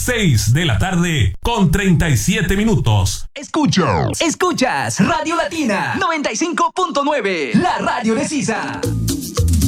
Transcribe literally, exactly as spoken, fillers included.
seis de la tarde con treinta y siete minutos. Escuchas, escuchas Radio Latina noventa y cinco punto nueve, la radio de Sisa.